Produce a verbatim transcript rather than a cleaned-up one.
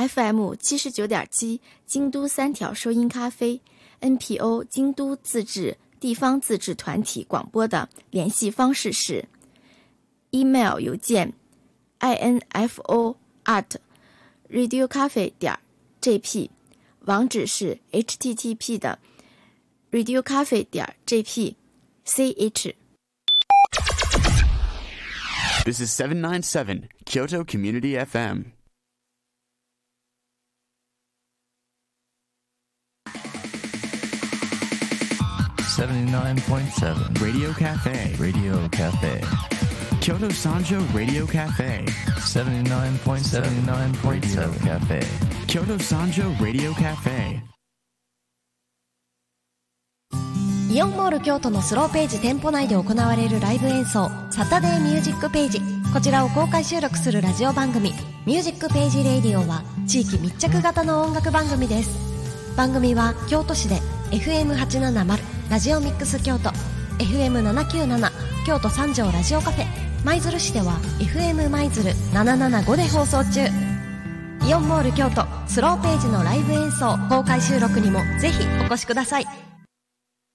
F M 七十九点七京都三条收音咖啡 N P O 京都自治地方自治团体广播的联系方式是 email 邮件 info at radiocafe 点 jp， 网址是 H T T P 的 radiocafe 点 jp ch。 This is seven ninety-seven Kyoto Community F M. seventy-nine point seven Radio Cafe. Radio Cafe. Kyoto Sanjo Radio Cafe. seventy-nine point seven Radio Cafe. Kyoto Sanjo Radio Cafe. イオンモール京都のスローページ店舗内で行われるライブ演奏サタデーミュージックページ、こちらを公開収録するラジオ番組ミュージックページレイディオは地域密着型の音楽番組です。番組は京都市で エフエムはちななまる ラジオミックス京都、 エフエムななきゅうなな 京都三条ラジオカフェ、舞鶴市では エフエム 舞鶴ななななごで放送中。イオンモール京都スローページのライブ演奏公開収録にもぜひお越しください。